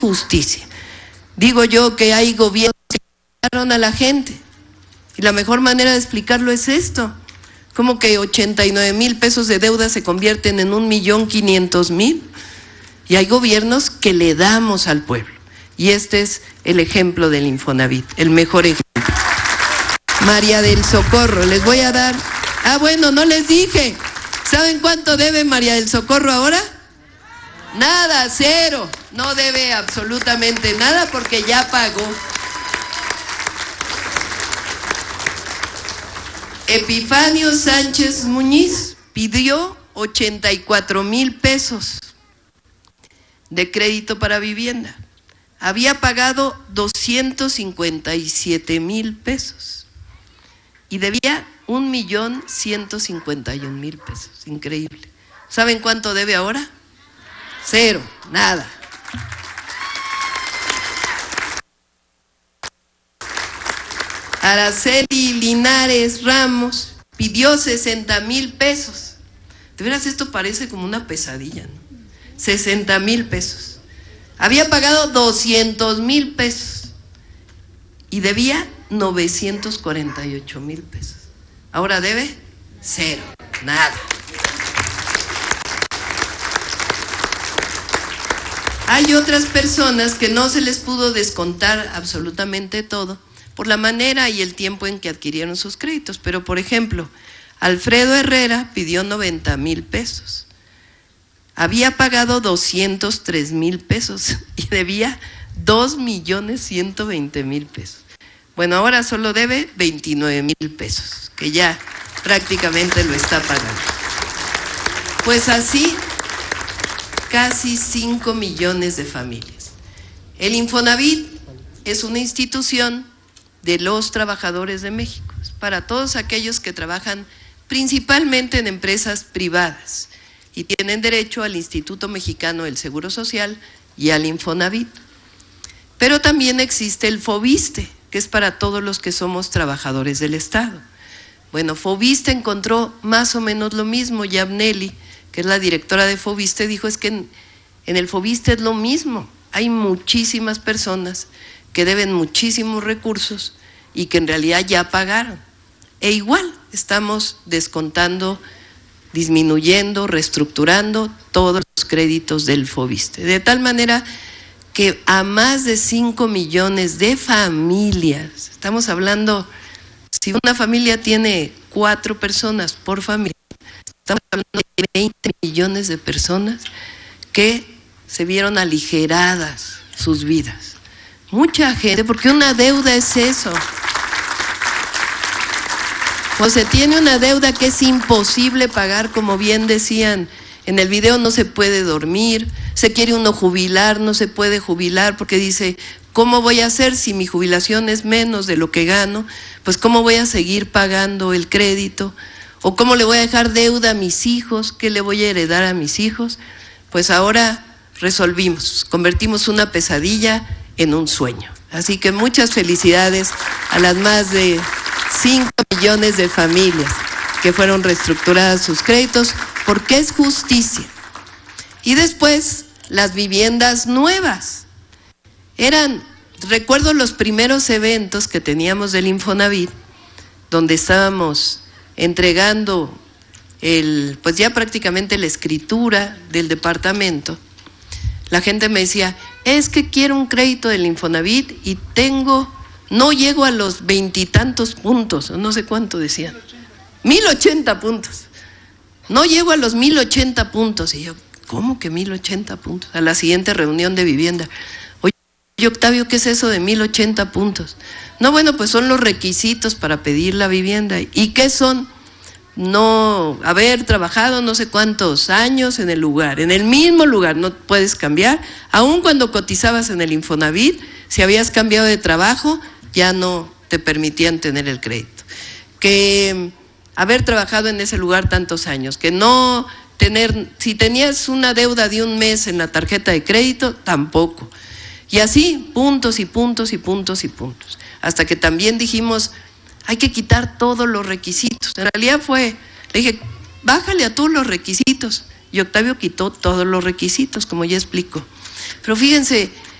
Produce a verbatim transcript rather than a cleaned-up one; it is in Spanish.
justicia. Digo yo que hay gobiernos que pagaron a la gente y la mejor manera de explicarlo es esto. Como que ochenta y nueve mil pesos de deuda se convierten en un millón quinientos mil y hay gobiernos que le damos al pueblo y este es el ejemplo del Infonavit, el mejor ejemplo. María del Socorro, les voy a dar, ah bueno, no les dije, ¿saben cuánto debe María del Socorro ahora? Nada, cero, no debe absolutamente nada porque ya pagó. Epifanio Sánchez Muñiz pidió ochenta y cuatro mil pesos de crédito para vivienda. Había pagado doscientos cincuenta y siete mil pesos y debía un millón ciento cincuenta y un mil pesos. Increíble. ¿Saben cuánto debe ahora? Cero, nada. Araceli Linares Ramos pidió sesenta mil pesos. De veras, esto parece como una pesadilla, ¿no? sesenta mil pesos. Había pagado doscientos mil pesos y debía novecientos cuarenta y ocho mil pesos. Ahora debe cero, nada. Hay otras personas que no se les pudo descontar absolutamente todo por la manera y el tiempo en que adquirieron sus créditos, pero por ejemplo, Alfredo Herrera pidió noventa mil pesos, había pagado doscientos tres mil pesos y debía dos millones ciento veinte mil pesos. Bueno, ahora solo debe veintinueve mil pesos, que ya prácticamente lo está pagando. Pues así, casi cinco millones de familias. El Infonavit es una institución de los trabajadores de México, es para todos aquellos que trabajan principalmente en empresas privadas y tienen derecho al Instituto Mexicano del Seguro Social y al Infonavit. Pero también existe el Fobiste, que es para todos los que somos trabajadores del Estado. Bueno, Fobiste encontró más o menos lo mismo. Yabneli, que es la directora de Fobiste, dijo es que en, en el Fobiste es lo mismo. Hay muchísimas personas que deben muchísimos recursos y que en realidad ya pagaron. E igual estamos descontando, disminuyendo, reestructurando todos los créditos del Fobiste. De tal manera que a más de cinco millones de familias, estamos hablando, si una familia tiene cuatro personas por familia, estamos hablando de veinte millones de personas que se vieron aligeradas sus vidas. Mucha gente, porque una deuda es eso. O se tiene una deuda que es imposible pagar, como bien decían en el video, no se puede dormir, se quiere uno jubilar, no se puede jubilar porque dice, ¿cómo voy a hacer si mi jubilación es menos de lo que gano? Pues ¿cómo voy a seguir pagando el crédito? ¿O cómo le voy a dejar deuda a mis hijos? ¿Qué le voy a heredar a mis hijos? Pues ahora resolvimos, convertimos una pesadilla en un sueño. Así que muchas felicidades a las más de cinco millones de familias que fueron reestructuradas sus créditos, porque es justicia. Y después, las viviendas nuevas. Eran, recuerdo los primeros eventos que teníamos del Infonavit, donde estábamos entregando el, pues ya prácticamente la escritura del departamento. La gente me decía, es que quiero un crédito del Infonavit y tengo, no llego a los veintitantos puntos, no sé cuánto decían, mil ochenta puntos. No llego a los mil ochenta puntos. Y yo, ¿cómo que mil ochenta puntos? A la siguiente reunión de vivienda. Oye, Octavio, ¿qué es eso de mil ochenta puntos? No, bueno, pues son los requisitos para pedir la vivienda. ¿Y qué son? No haber trabajado no sé cuántos años en el lugar, en el mismo lugar, no puedes cambiar. Aun cuando cotizabas en el Infonavit, si habías cambiado de trabajo, ya no te permitían tener el crédito. Que haber trabajado en ese lugar tantos años, que no tener, si tenías una deuda de un mes en la tarjeta de crédito, tampoco. Y así, puntos y puntos y puntos y puntos. Hasta que también dijimos, hay que quitar todos los requisitos. En realidad fue, le dije, bájale a todos los requisitos. Y Octavio quitó todos los requisitos, como ya explico. Pero fíjense,